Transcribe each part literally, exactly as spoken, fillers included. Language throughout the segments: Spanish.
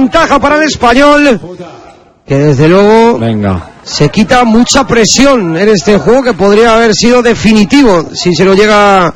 ventaja para el español, que desde luego Venga. se quita mucha presión en este juego que podría haber sido definitivo si se lo llega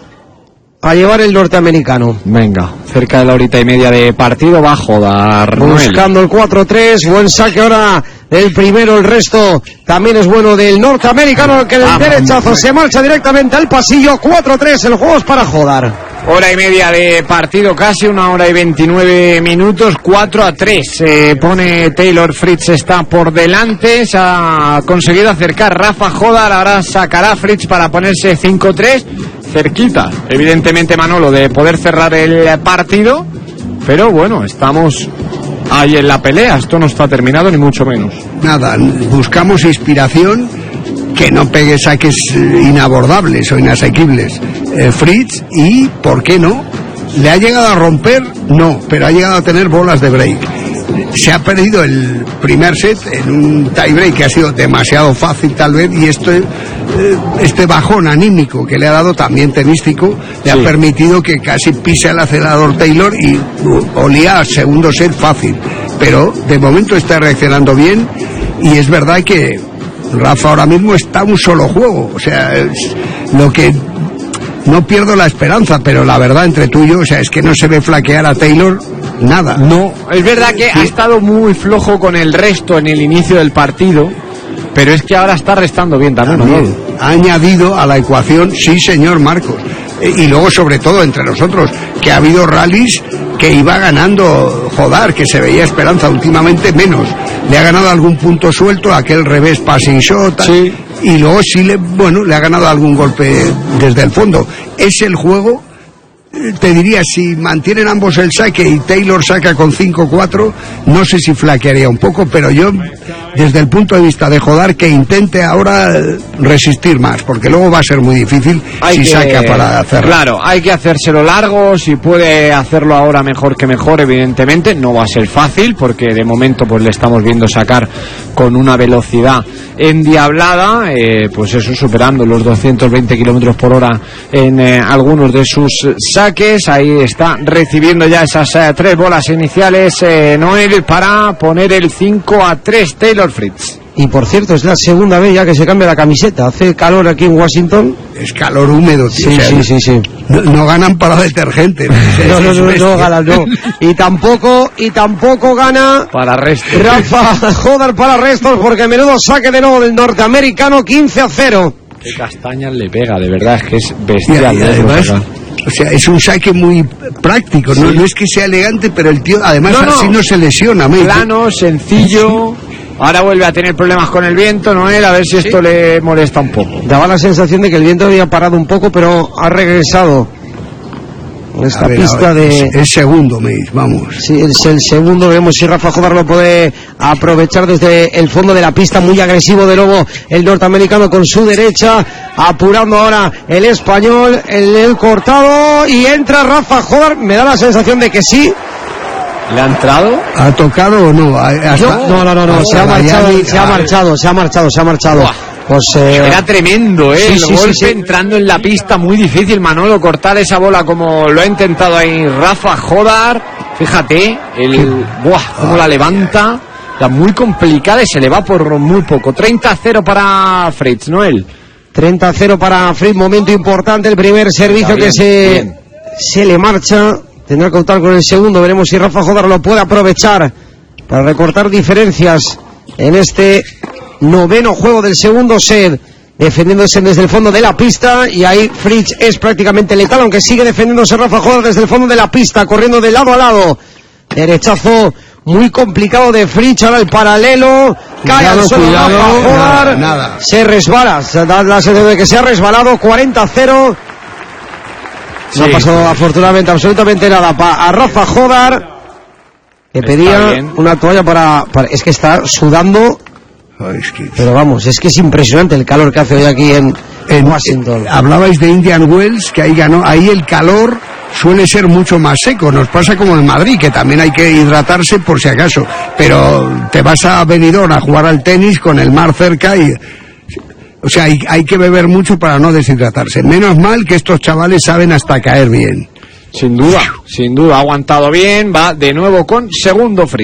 a llevar el norteamericano. Venga, cerca de la horita y media de partido va a Jodar. Buscando el cuatro tres, buen saque ahora del primero, el resto también es bueno del norteamericano, que el ah, derechazo se marcha directamente al pasillo. Cuatro tres, el juego es para Jodar. Hora y media de partido, casi una hora y veintinueve minutos, cuatro a tres. Se pone Taylor Fritz, está por delante, se ha conseguido acercar Rafa Jodar, ahora sacará Fritz para ponerse cinco tres, cerquita, evidentemente Manolo, de poder cerrar el partido, pero bueno, estamos ahí en la pelea, esto no está terminado ni mucho menos. Nada, buscamos inspiración, que no pegue saques inabordables o inasequibles. Eh, Fritz, y ¿por qué no? ¿Le ha llegado a romper? No, pero ha llegado a tener bolas de break. Se ha perdido el primer set en un tie break que ha sido demasiado fácil tal vez, y este, eh, este bajón anímico que le ha dado, también tenístico, le sí. ha permitido que casi pise el acelerador Taylor y uh, olía a segundo set fácil. Pero de momento está reaccionando bien, y es verdad que Rafa ahora mismo está a un solo juego, o sea, es lo que no pierdo la esperanza, pero la verdad entre tú y yo, o sea, es que no se ve flaquear a Taylor nada. No, es verdad que sí. ha estado muy flojo con el resto en el inicio del partido, pero es que ahora está restando bien también. también ha añadido a la ecuación, sí señor Marcos, eh, y luego sobre todo entre nosotros, que ha habido rallies que iba ganando Jodar, que se veía esperanza, últimamente menos. Le ha ganado algún punto suelto, aquel revés passing shot, sí. y luego sí le, bueno, le ha ganado algún golpe desde el fondo. Es el juego, te diría, si mantienen ambos el saque y Taylor saca con cinco cuatro, no sé si flaquearía un poco, pero yo, desde el punto de vista de Jodar, que intente ahora resistir más, porque luego va a ser muy difícil hay si que, saca para hacerlo. Claro, hay que hacérselo largo, si puede hacerlo ahora mejor que mejor, evidentemente, no va a ser fácil, porque de momento pues le estamos viendo sacar con una velocidad endiablada, eh, pues eso, superando los doscientos veinte kilómetros por hora en eh, algunos de sus saques. Ahí está recibiendo ya esas eh, tres bolas iniciales eh, Noel para poner el cinco a tres Taylor Fritz. Y por cierto, es la segunda vez ya que se cambia la camiseta. Hace calor aquí en Washington. Es calor húmedo, tío. Sí, o sea, sí, sí, sí. No, no ganan para detergente. No, no, no, no ganan, no. Y tampoco, y tampoco gana para restos. Rafa Jodar para restos, porque menudo saque de nuevo del norteamericano, quince a cero. Qué castañas le pega, de verdad, es que es bestial. Y, y además, o sea, es un saque muy práctico, ¿no? Sí. No es que sea elegante, pero el tío, además, no, así no, no se lesiona. Plano, sencillo. Ahora vuelve a tener problemas con el viento, Noel, a ver si esto sí. le molesta un poco. Daba la sensación de que el viento había parado un poco, pero ha regresado. Esta ver, pista ver, de... El segundo, me vamos. Sí, es el segundo. Veremos si Rafa Jodar lo puede aprovechar desde el fondo de la pista. Muy agresivo de nuevo el norteamericano con su derecha. Apurando ahora el español, el, el cortado. Y entra Rafa Jodar. Me da la sensación de que sí. ¿Le ha entrado? ¿Ha tocado o no? Hasta, no, no, no, no, se ha marchado, se, se ha marchado, se ha marchado, se ha marchado. Buah. Pues, eh... Era tremendo, ¿eh? Sí, el sí, golpe sí, sí. entrando en la pista, muy difícil, Manolo, cortar esa bola como lo ha intentado ahí Rafa Jodar. Fíjate, el... ¡buah! Cómo la levanta. Está muy complicada y se le va por muy poco. treinta a cero para Fritz, Noel. treinta a cero para Fritz, momento importante, el primer servicio bien, que se, bien. se le marcha. Tendrá que optar con el segundo. Veremos si Rafa Jodar lo puede aprovechar para recortar diferencias en este noveno juego del segundo set, defendiéndose desde el fondo de la pista. Y ahí Fritz es prácticamente letal, aunque sigue defendiéndose Rafa Jodar desde el fondo de la pista, corriendo de lado a lado. Derechazo muy complicado de Fritz, ahora el paralelo. Cae al suelo Rafa Jodar, nada, nada. Se resbala, se da la sensación de que se ha resbalado. Cuarenta a cero. Sí. No ha pasado afortunadamente absolutamente nada para a Rafa Jodar, que pedía una toalla para, para... Es que está sudando. Ay, es que... Pero vamos, es que es impresionante el calor que hace hoy aquí en, en Washington. Eh, hablabais de Indian Wells, que ahí ganó. Ahí el calor suele ser mucho más seco. Nos pasa como en Madrid, que también hay que hidratarse por si acaso. Pero te vas a Benidorm a jugar al tenis con el mar cerca y... O sea, hay, hay que beber mucho para no deshidratarse. Menos mal que estos chavales saben hasta caer bien. Sin duda, sin duda, ha aguantado bien, va de nuevo con segundo Fritz.